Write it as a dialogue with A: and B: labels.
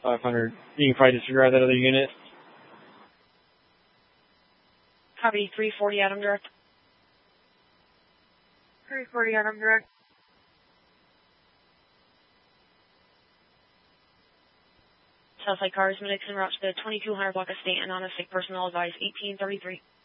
A: 500. You can probably disregard that other unit.
B: Copy, 340 Adam Direct.
C: 340 Adam Direct.
B: Southside cars, medics en route to the 2200 block of Stanton on a sick personnel advised 1833.